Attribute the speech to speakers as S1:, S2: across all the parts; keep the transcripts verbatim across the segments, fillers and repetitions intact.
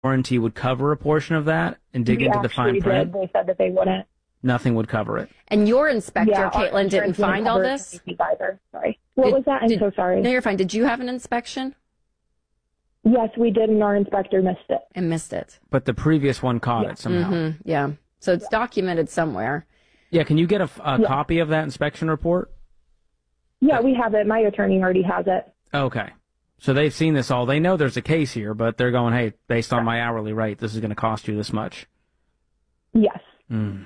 S1: warranty would cover a portion of that and dig
S2: We
S1: into the fine
S2: actually
S1: print?
S2: did. They said that they wouldn't.
S1: Nothing would cover it.
S3: And your inspector,
S2: Yeah, our
S3: Caitlin, didn't
S2: insurance wouldn't
S3: find all
S2: cover
S3: this?
S2: anything either. Sorry. What
S3: Did-
S2: was that? I'm
S3: did-
S2: so sorry.
S3: No, you're fine. Did you have an inspection?
S2: Yes, we did, and our inspector missed it.
S3: And missed it.
S1: But the previous one caught
S2: Yeah.
S1: it somehow.
S3: Mm-hmm. Yeah. So it's documented somewhere.
S1: Yeah, can you get a, a
S2: Yeah.
S1: copy of that inspection report?
S2: Yeah, we have it. My attorney already has it.
S1: Okay. So they've seen this all. They know there's a case here, but they're going, hey, based on my hourly rate, this is going to cost you this much.
S2: Yes.
S1: Mm.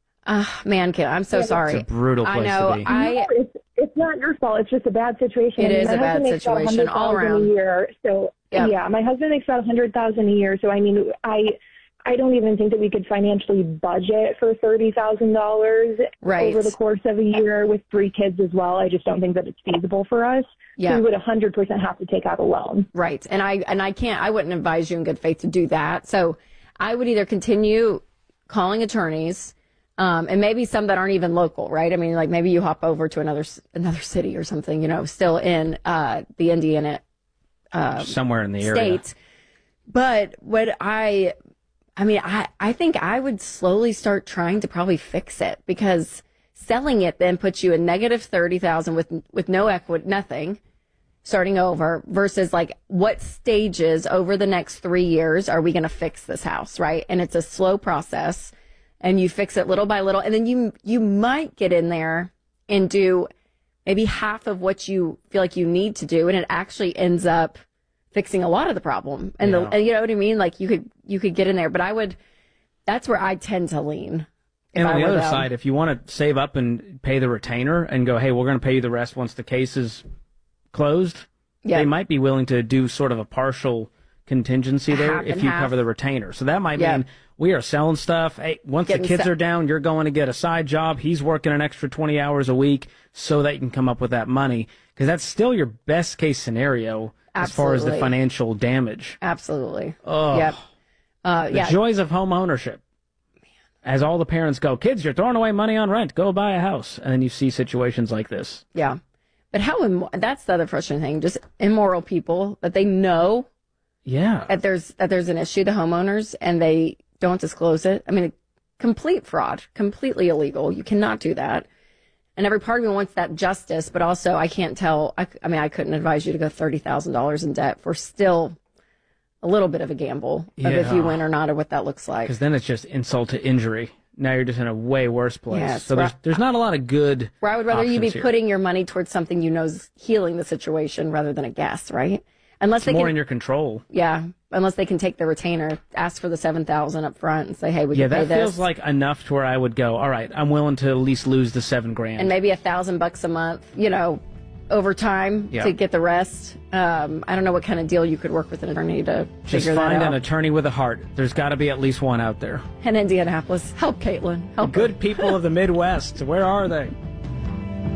S3: Ah, man, Caitlin, I'm so
S2: Yeah,
S3: sorry.
S1: It's a brutal place
S3: I know.
S1: to be.
S3: I
S2: No, it's, it's not your fault. It's just a bad situation.
S3: It
S2: I mean,
S3: is
S2: my
S3: a bad
S2: husband makes about
S3: situation all
S2: one hundred thousand
S3: around.
S2: a year. So
S3: Yep.
S2: yeah, my husband makes about a hundred thousand a year. So I mean, I I don't even think that we could financially budget for thirty thousand dollars
S3: Right.
S2: over the course of a year with three kids as well. I just don't think that it's feasible for us.
S3: Yeah.
S2: So we would a hundred percent have to take out a loan.
S3: Right. And I and I can't I wouldn't advise you in good faith to do that. So I would either continue calling attorneys, um, and maybe some that aren't even local, right? I mean, like maybe you hop over to another s- another city or something, you know, still in uh, the Indiana uh,
S1: Somewhere in the area.
S3: state. But what I, I mean, I, I think I would slowly start trying to probably fix it, because selling it then puts you in negative thirty thousand with, with no equity, nothing, starting over, versus like what stages over the next three years are we going to fix this house, right? And it's a slow process, and you fix it little by little. And then you, you might get in there and do maybe half of what you feel like you need to do, and it actually ends up fixing a lot of the problem. And
S1: Yeah.
S3: the, and you know what I mean? Like you could, you could get in there, but I would, that's where I tend to lean.
S1: And
S3: if
S1: on
S3: I
S1: the
S3: were
S1: other
S3: them.
S1: side, if you want to save up and pay the retainer and go, hey, we're going to pay you the rest once the case is closed,
S3: Yeah.
S1: they might be willing to do sort of a partial contingency there
S3: Half
S1: if
S3: and
S1: you
S3: half.
S1: cover the retainer. So that might
S3: Yeah.
S1: mean we are selling stuff. Hey, once
S3: Getting
S1: the kids
S3: se-
S1: are down, you're going to get a side job. He's working an extra twenty hours a week so that you can come up with that money, because that's still your best case scenario as far as the
S3: Absolutely.
S1: financial damage.
S3: Absolutely.
S1: Oh.
S3: Yep. Uh,
S1: The
S3: yeah.
S1: joys of home ownership. As all the parents go, kids, you're throwing away money on rent. Go buy a house. And then you see situations like this.
S3: Yeah. But how, Im- that's the other frustrating thing. Just immoral people that they know
S1: Yeah.
S3: that there's, that there's an issue to homeowners and they don't disclose it. I mean, complete fraud, completely illegal. You cannot do that. And every part of me wants that justice, but also I can't tell. I, I mean, I couldn't advise you to go thirty thousand dollars in debt for still a little bit of a gamble of if you
S1: Yeah.
S3: win or not, or what that looks like.
S1: Because then it's just insult to injury. Now you're just in a way worse place.
S3: Yeah, it's
S1: so there's
S3: rough.
S1: there's not a lot of good
S3: Where I would rather you be
S1: options here.
S3: putting your money towards something you know's healing the situation rather than a guess, right? Unless
S1: It's
S3: they
S1: more
S3: can,
S1: in your control.
S3: yeah, unless they can take the retainer, ask for the seven thousand up front, and say, hey, we
S1: Yeah,
S3: can pay
S1: that feels
S3: this,
S1: like enough to where I would go, all right, I'm willing to at least lose the seven grand.
S3: and maybe a thousand bucks a month, you know, over time
S1: Yeah.
S3: to get the rest. Um, I don't know what kind of deal you could work with an attorney to
S1: just
S3: figure
S1: find
S3: that
S1: an
S3: out.
S1: attorney with a heart. There's got to be at least one out there.
S3: In Indianapolis, help Caitlin, help her.
S1: Good people of the Midwest, where are they?